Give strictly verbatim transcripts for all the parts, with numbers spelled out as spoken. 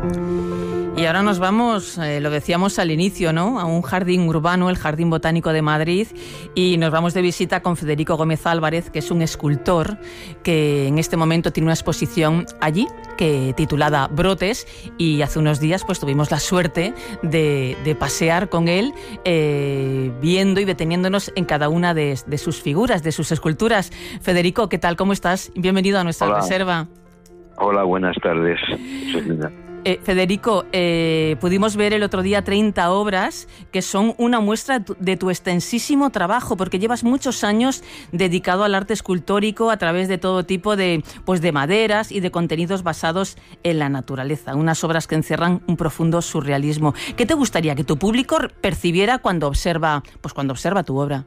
Y ahora nos vamos, eh, lo decíamos al inicio, ¿no?, a un jardín urbano, el Jardín Botánico de Madrid, y nos vamos de visita con Federico Gómez Álvarez, que es un escultor que en este momento tiene una exposición allí, que titulada Brotes, y hace unos días pues tuvimos la suerte de, de pasear con él, eh, viendo y deteniéndonos en cada una de, de sus figuras, de sus esculturas. Federico, ¿qué tal? ¿Cómo estás? Bienvenido a nuestra Hola. reserva. Hola, buenas tardes. Eh, Federico, eh, pudimos ver el otro día treinta obras que son una muestra de tu extensísimo trabajo, porque llevas muchos años dedicado al arte escultórico a través de todo tipo de, pues de maderas y de contenidos basados en la naturaleza, unas obras que encierran un profundo surrealismo. ¿Qué te gustaría que tu público percibiera cuando observa, pues cuando observa tu obra?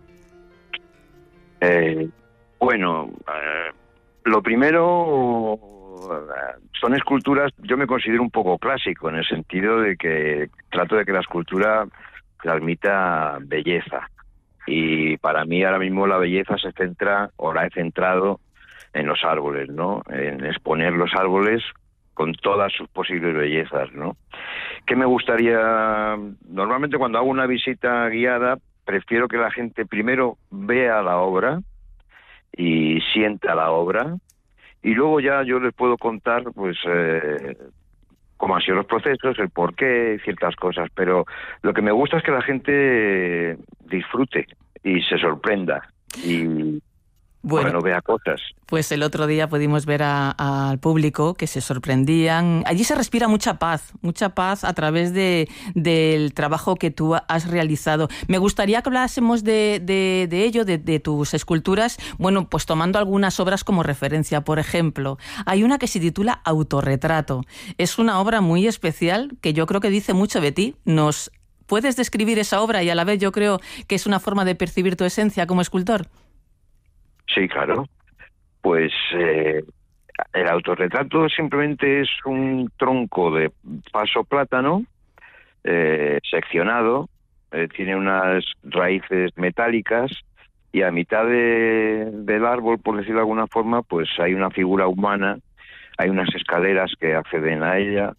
Eh, bueno, eh, lo primero... son esculturas, yo me considero un poco clásico, en el sentido de que trato de que la escultura transmita belleza. Y para mí ahora mismo la belleza se centra, o la he centrado, en los árboles, ¿no? En exponer los árboles con todas sus posibles bellezas, ¿no? ¿Qué me gustaría? Normalmente cuando hago una visita guiada, prefiero que la gente primero vea la obra y sienta la obra, y luego ya yo les puedo contar, pues, eh, cómo han sido los procesos, el porqué, ciertas cosas. Pero lo que me gusta es que la gente disfrute y se sorprenda y, bueno, bueno vea cosas. Pues el otro día pudimos ver al público que se sorprendían. Allí se respira mucha paz, mucha paz a través de, del trabajo que tú has realizado. Me gustaría que hablásemos de, de, de ello, de, de tus esculturas, bueno, pues tomando algunas obras como referencia. Por ejemplo, hay una que se titula Autorretrato. Es una obra muy especial que yo creo que dice mucho de ti. ¿Nos puedes describir esa obra y a la vez yo creo que es una forma de percibir tu esencia como escultor? Sí, claro. Pues eh, el autorretrato simplemente es un tronco de paso plátano eh, seccionado, eh, tiene unas raíces metálicas y a mitad de, del árbol, por decirlo de alguna forma, pues hay una figura humana, hay unas escaleras que acceden a ella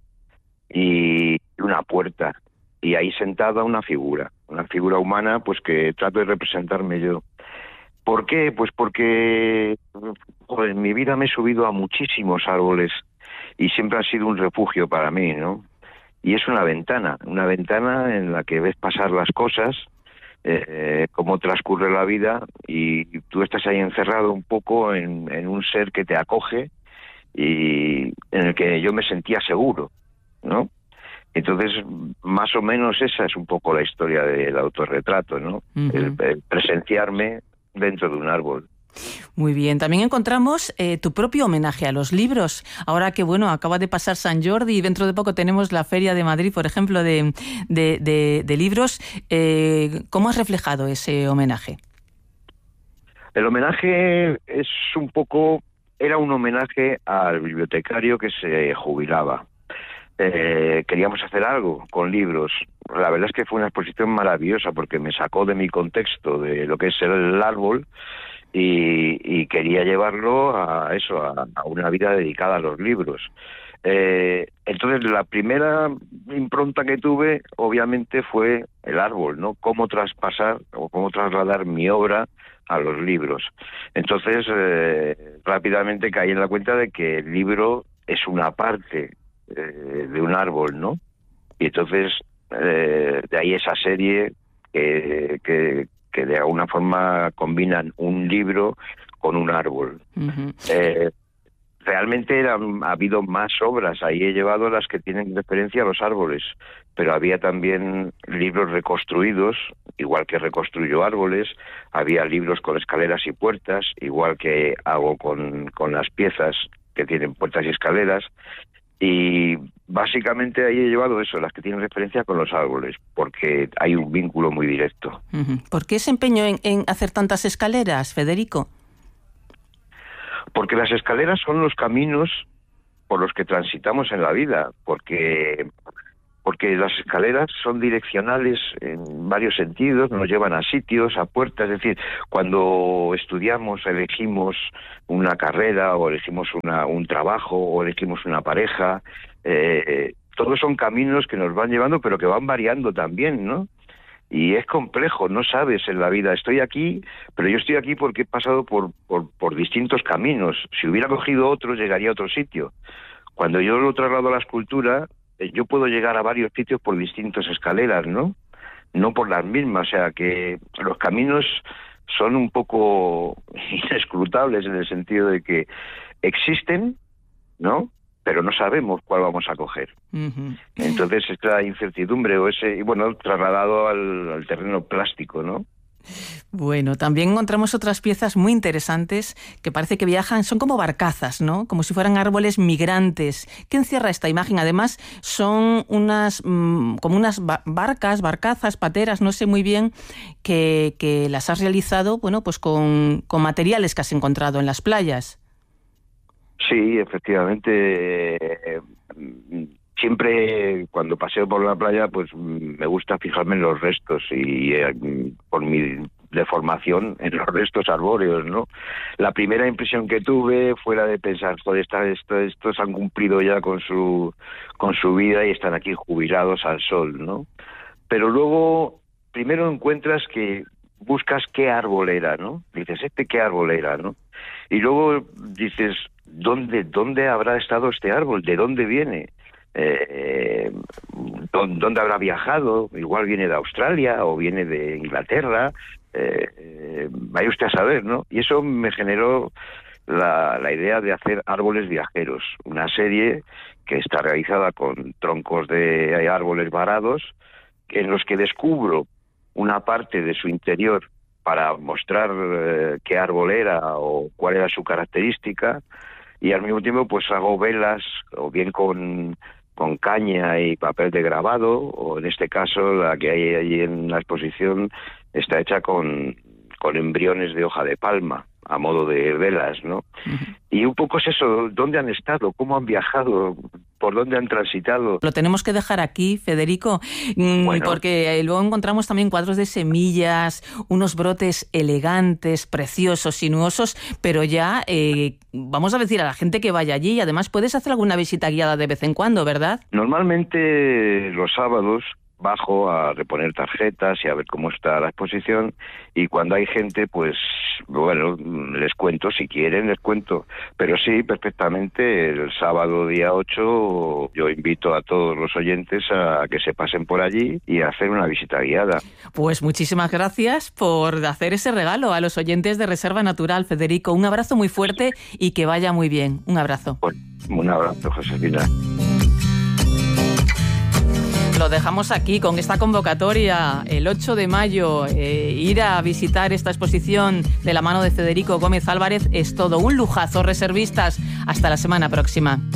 y una puerta, y ahí sentada una figura, una figura humana, pues que trato de representarme yo. ¿Por qué? Pues porque joder, en mi vida me he subido a muchísimos árboles y siempre ha sido un refugio para mí, ¿no? Y es una ventana, una ventana en la que ves pasar las cosas, eh, cómo transcurre la vida, y tú estás ahí encerrado un poco en, en un ser que te acoge y en el que yo me sentía seguro, ¿no? Entonces, más o menos esa es un poco la historia del autorretrato, ¿no? Uh-huh. el, el presenciarme dentro de un árbol. Muy bien. También encontramos eh, tu propio homenaje a los libros. Ahora que, bueno, acaba de pasar San Jordi y dentro de poco tenemos la Feria de Madrid, por ejemplo, de, de, de, de libros. Eh, ¿Cómo has reflejado ese homenaje? El homenaje es un poco... Era un homenaje al bibliotecario que se jubilaba. Eh, queríamos hacer algo con libros. La verdad es que fue una exposición maravillosa porque me sacó de mi contexto de lo que es el árbol y, y quería llevarlo a eso, a, a una vida dedicada a los libros. Eh, entonces la primera impronta que tuve obviamente fue el árbol, ¿no? Cómo traspasar o cómo trasladar mi obra a los libros. Entonces eh, rápidamente caí en la cuenta de que el libro es una parte de un árbol, ¿no? Y entonces eh, de ahí esa serie que, que, que de alguna forma combinan un libro con un árbol. Uh-huh. Eh, realmente eran, ha habido más obras, ahí he llevado las que tienen referencia a los árboles, pero había también libros reconstruidos, igual que reconstruyo árboles, había libros con escaleras y puertas, igual que hago con, con las piezas que tienen puertas y escaleras. Y básicamente ahí he llevado eso, las que tienen referencia con los árboles, porque hay un vínculo muy directo. Uh-huh. ¿Por qué ese empeño en, en hacer tantas escaleras, Federico? Porque las escaleras son los caminos por los que transitamos en la vida, porque porque las escaleras son direccionales en varios sentidos, nos llevan a sitios, a puertas. Es decir, cuando estudiamos, elegimos una carrera o elegimos una, un trabajo o elegimos una pareja, eh, todos son caminos que nos van llevando, pero que van variando también, ¿no? Y es complejo, no sabes en la vida, estoy aquí, pero yo estoy aquí porque he pasado por, por, por distintos caminos. Si hubiera cogido otro, llegaría a otro sitio. Cuando yo lo traslado a la escultura, yo puedo llegar a varios sitios por distintas escaleras, ¿no? No por las mismas, o sea que los caminos son un poco inescrutables en el sentido de que existen, ¿no? Pero no sabemos cuál vamos a coger. Uh-huh. Entonces, esta incertidumbre, o ese, y bueno, trasladado al, al terreno plástico, ¿no? Bueno, también encontramos otras piezas muy interesantes que parece que viajan, son como barcazas, ¿no? Como si fueran árboles migrantes. ¿Qué encierra esta imagen? Además, son unas mmm, como unas barcas, barcazas, pateras, no sé muy bien, que, que las has realizado, bueno, pues con, con materiales que has encontrado en las playas. Sí, efectivamente. Eh, siempre cuando paseo por la playa, pues me gusta fijarme en los restos y eh, por mi deformación en los restos arbóreos, ¿no? La primera impresión que tuve fue la de pensar, joder, esta, esto, estos han cumplido ya con su con su vida y están aquí jubilados al sol, ¿no? Pero luego, primero encuentras que buscas qué árbol era, ¿no? Dices, ¿este qué árbol era, no? Y luego dices, ¿dónde, dónde habrá estado este árbol? ¿De dónde viene? Eh, ¿Dónde habrá viajado? Igual viene de Australia o viene de Inglaterra. Eh, eh, vaya usted a saber, ¿no? Y eso me generó la, la idea de hacer árboles viajeros, una serie que está realizada con troncos de árboles varados, en los que descubro una parte de su interior para mostrar eh, qué árbol era o cuál era su característica, y al mismo tiempo pues hago velas, o bien con, con caña y papel de grabado, o en este caso la que hay allí en la exposición está hecha con, con embriones de hoja de palma, a modo de velas, ¿no? Uh-huh. Y un poco es eso, ¿dónde han estado? ¿Cómo han viajado? ¿Por dónde han transitado? Lo tenemos que dejar aquí, Federico, bueno, porque luego encontramos también cuadros de semillas, unos brotes elegantes, preciosos, sinuosos, pero ya eh, vamos a decir a la gente que vaya allí, y además puedes hacer alguna visita guiada de vez en cuando, ¿verdad? Normalmente los sábados bajo a reponer tarjetas y a ver cómo está la exposición, y cuando hay gente, pues bueno, les cuento, si quieren les cuento, pero sí, perfectamente, el sábado día ocho yo invito a todos los oyentes a que se pasen por allí y a hacer una visita guiada. Pues muchísimas gracias por hacer ese regalo a los oyentes de Reserva Natural, Federico. Un abrazo muy fuerte y que vaya muy bien. Un abrazo. Pues, un abrazo, Josefina. Lo dejamos aquí con esta convocatoria, el ocho de mayo, eh, ir a visitar esta exposición de la mano de Federico Gómez Álvarez es todo un lujazo. Reservistas, hasta la semana próxima.